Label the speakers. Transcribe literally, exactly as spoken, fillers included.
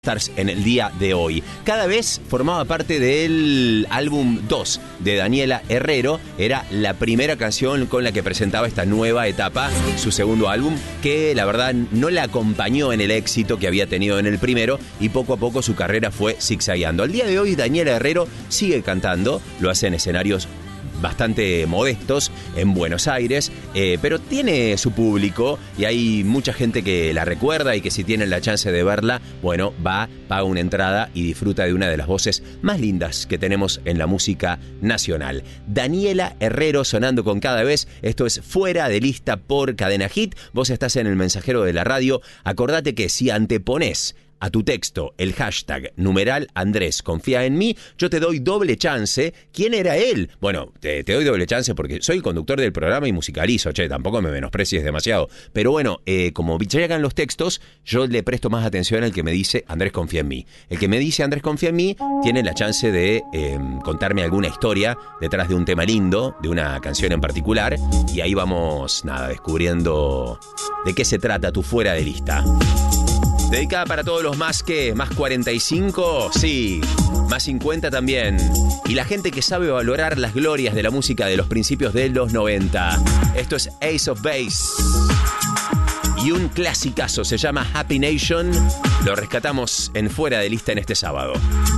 Speaker 1: Stars en el día de hoy. Cada vez formaba parte del álbum dos de Daniela Herrero. Era la primera canción con la que presentaba esta nueva etapa, su segundo álbum, que la verdad no la acompañó en el éxito que había tenido en el primero y poco a poco su carrera fue zigzagueando. Al día de hoy Daniela Herrero sigue cantando, lo hace en escenarios bastante modestos en Buenos Aires, eh, pero tiene su público y hay mucha gente que la recuerda y que si tienen la chance de verla, bueno, va, paga una entrada y disfruta de una de las voces más lindas que tenemos en la música nacional. Daniela Herrero sonando con Cada Vez. Esto es Fuera de Lista por Cadena Hit. Vos estás en el mensajero de la radio. Acordate que si anteponés a tu texto el hashtag numeral Andrés confía en mí, yo te doy doble chance. ¿Quién era él? Bueno, te, te doy doble chance porque soy el conductor del programa y musicalizo, che, tampoco me menosprecies demasiado. Pero bueno, eh, como llegan los textos, yo le presto más atención al que me dice Andrés confía en mí. El que me dice Andrés confía en mí tiene la chance de eh, contarme alguna historia detrás de un tema lindo, de una canción en particular, y ahí vamos, nada, descubriendo de qué se trata tu Fuera de Lista. Dedicada para todos los más que, más cuarenta y cinco, sí, más cincuenta también. Y la gente que sabe valorar las glorias de la música de los principios de los noventa. Esto es Ace of Base. Y un clasicazo se llama Happy Nation. Lo rescatamos en Fuera de Lista en este sábado.